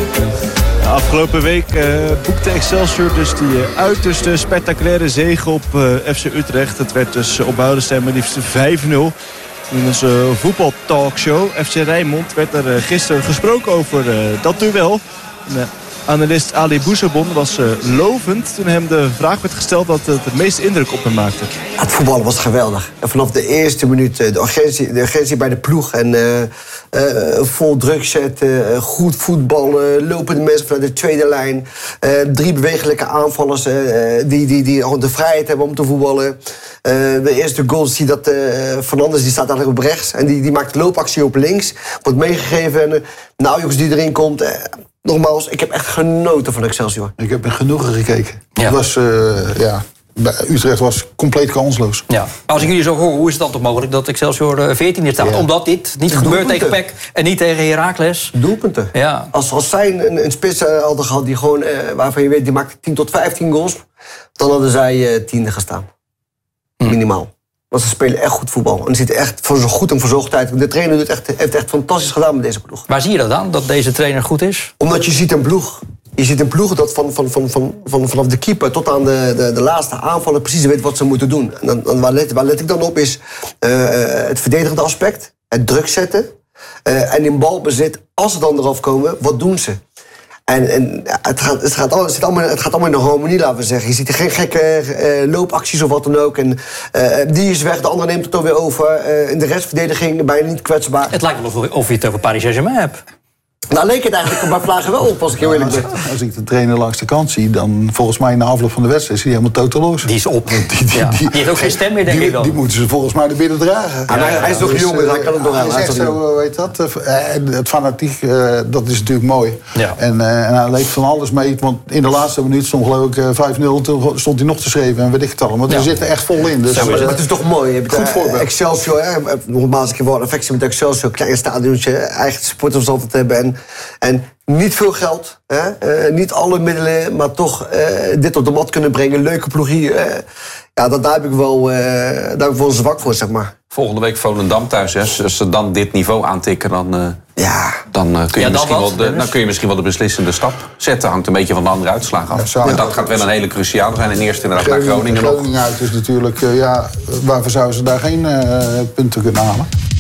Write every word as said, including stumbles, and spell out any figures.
De afgelopen week uh, boekte Excelsior dus die uh, uiterste spectaculaire zege op uh, F C Utrecht. Het werd dus uh, op Boudestein maar liefst vijf nul. In onze voetbaltalkshow F C Rijnmond werd er uh, gisteren gesproken over uh, dat duel. En, uh, analist Ali Bouzebon was uh, lovend toen hem de vraag werd gesteld wat het het meeste indruk op hem maakte. Het voetballen was geweldig. En vanaf de eerste minuut de urgentie, de urgentie bij de ploeg. En uh, uh, vol druk zetten, uh, goed voetballen, lopende mensen vanuit de tweede lijn. Uh, drie bewegelijke aanvallers uh, die, die, die gewoon de vrijheid hebben om te voetballen. Uh, de eerste goal zie je dat uh, Fernandes die staat eigenlijk op rechts. En die, die maakt de loopactie op links. Wordt meegegeven. En uh, nou jongens die erin komt... Uh, Nogmaals, ik heb echt genoten van Excelsior. Ik heb met genoegen gekeken. Ja. Het was, uh, ja, Utrecht was compleet kansloos. Ja. Als ik jullie zo hoor, hoe is het dan toch mogelijk dat Excelsior veertiende staat? Ja. Omdat dit niet gebeurt tegen P E C en niet tegen Heracles? Doelpunten. Ja. Als, als zij een, een spits hadden gehad die gewoon, uh, waarvan je weet, die maakt tien tot vijftien goals, dan hadden zij uh, tiende gestaan. Hm. Minimaal. Want ze spelen echt goed voetbal. En ze zitten echt voor zo goed en verzorgdheid. De trainer doet echt, heeft echt fantastisch gedaan met deze ploeg. Waar zie je dat dan, dat deze trainer goed is? Omdat je ziet een ploeg. Je ziet een ploeg dat van, van, van, van, van, vanaf de keeper tot aan de, de, de laatste aanvallen precies weet wat ze moeten doen. En dan, dan, waar, let, waar let ik dan op is uh, het verdedigende aspect. Het druk zetten. Uh, en in balbezit, als ze dan eraf komen, wat doen ze? En, en het, gaat, het, gaat, het, allemaal, het gaat allemaal in de harmonie, laten we zeggen. Je ziet er geen gekke uh, loopacties of wat dan ook. En, uh, die is weg, de andere neemt het toch weer over. Uh, in de restverdediging bijna niet kwetsbaar. Het lijkt wel of je het over Paris Saint-Germain hebt. Nou leek het eigenlijk bij Vlagen wel op, als ik heel eerlijk ben. Als, als ik de trainer langs de kant zie, dan volgens mij na afloop van de wedstrijd is hij helemaal totaal Die is op. Die, die, ja. die, die heeft ook geen stem meer, denk die, ik dan. Die moeten ze volgens mij naar binnen dragen. Ja, hij, hij is nog jong, dus hij kan het nog aan. Hij is echt zo, weet dat, het fanatiek, dat is natuurlijk mooi. Ja. En, en hij leeft van alles mee, want in de laatste minuut stond geloof ik vijf nul, toen stond hij nog te schreven en weet ik het allemaal. Maar ja. Die zitten echt vol in. Dus ja, maar het is toch mooi. Je hebt goed voorbeeld. Excelsior, hè, nogmaals, ik heb wel affectie met Excelsior, klein stadiontje, eigen supporters altijd hebben. En, en niet veel geld, hè? Uh, niet alle middelen, maar toch uh, dit op de mat kunnen brengen. Leuke ploeg hier. Uh, ja, dat, daar heb ik wel, uh, daar heb ik wel zwak voor, zeg maar. Volgende week Volendam thuis, hè? Als ze dan dit niveau aantikken, dan, uh, ja. dan, uh, kun je ja, misschien dan, wel de, dan kun je misschien wel de beslissende stap zetten. Hangt een beetje van de andere uitslagen af. Ja, en dat gaat wel een hele cruciale zijn. En eerst inderdaad naar Groningen nog. Groningen uit is natuurlijk, uh, ja, waarvoor zouden ze daar geen uh, punten kunnen halen?